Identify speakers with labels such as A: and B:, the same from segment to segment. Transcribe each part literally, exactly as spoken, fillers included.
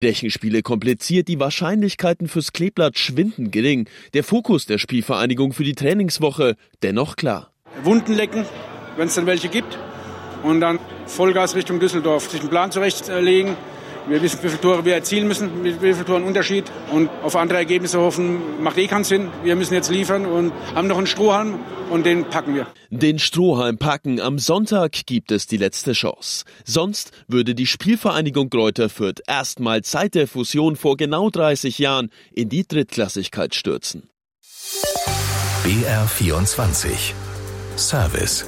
A: Rechenspiele kompliziert, die Wahrscheinlichkeiten fürs Kleeblatt schwinden gering. Der Fokus der Spielvereinigung für die Trainingswoche dennoch klar.
B: Wunden lecken, wenn es dann welche gibt. Und dann Vollgas Richtung Düsseldorf. Sich einen Plan zurechtlegen. Wir wissen, wie viele Tore wir erzielen müssen, wie viele Tore einen Unterschied. Und auf andere Ergebnisse hoffen, macht eh keinen Sinn. Wir müssen jetzt liefern und haben noch einen Strohhalm und den packen wir.
A: Den Strohhalm packen. Am Sonntag gibt es die letzte Chance. Sonst würde die Spielvereinigung Greuther Fürth erstmals seit der Fusion vor genau dreißig Jahren in die Drittklassigkeit stürzen.
C: B R vierundzwanzig Service.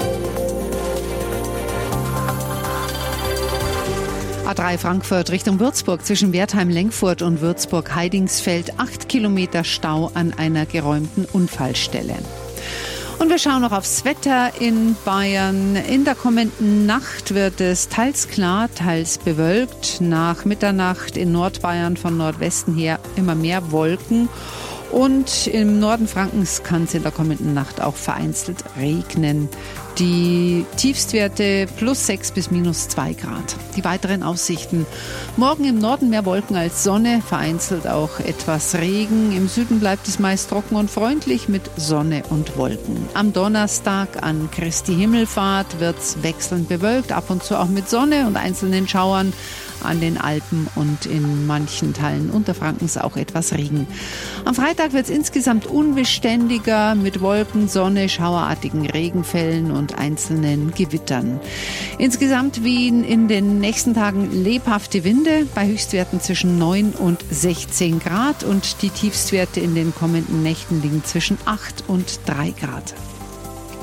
D: A drei Frankfurt Richtung Würzburg zwischen Wertheim-Lenkfurt und Würzburg-Heidingsfeld. Acht Kilometer Stau an einer geräumten Unfallstelle. Und wir schauen noch aufs Wetter in Bayern. In der kommenden Nacht wird es teils klar, teils bewölkt. Nach Mitternacht in Nordbayern von Nordwesten her immer mehr Wolken. Und im Norden Frankens kann es in der kommenden Nacht auch vereinzelt regnen. Die Tiefstwerte plus sechs bis minus zwei Grad. Die weiteren Aussichten. Morgen im Norden mehr Wolken als Sonne, vereinzelt auch etwas Regen. Im Süden bleibt es meist trocken und freundlich mit Sonne und Wolken. Am Donnerstag an Christi Himmelfahrt wird es wechselnd bewölkt, ab und zu auch mit Sonne und einzelnen Schauern. An den Alpen und in manchen Teilen Unterfrankens auch etwas Regen. Am Freitag wird es insgesamt unbeständiger mit Wolken, Sonne, schauerartigen Regenfällen und einzelnen Gewittern. Insgesamt wehen in den nächsten Tagen lebhafte Winde bei Höchstwerten zwischen neun und sechzehn Grad und die Tiefstwerte in den kommenden Nächten liegen zwischen acht und drei Grad.